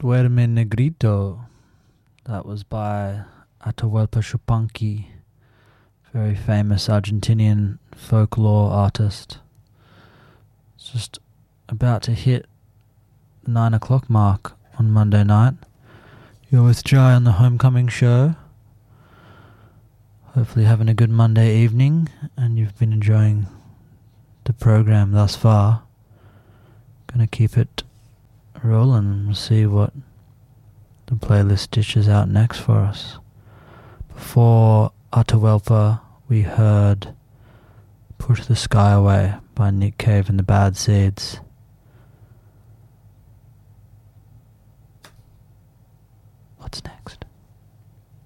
Duerme Negrito. That was by Atahualpa Yupanqui, very famous Argentinian folklore artist. It's just about to hit the 9 o'clock mark on Monday night. You're with Jai on the Homecoming Show. Hopefully having a good Monday evening and you've been enjoying the program thus far. Gonna keep it rolling and see what the playlist dishes out next for us. Before Atahualpa, we heard Push the Sky Away by Nick Cave and the Bad Seeds.